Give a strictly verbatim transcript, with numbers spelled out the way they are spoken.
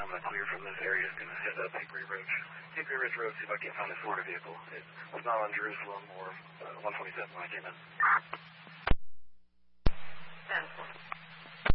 I'm going to clear from this area. It's going to head up Hickory Ridge. Hickory Ridge Road, see if I can find this Florida vehicle. It was not on Jerusalem or uh, one twenty-seven when I came in.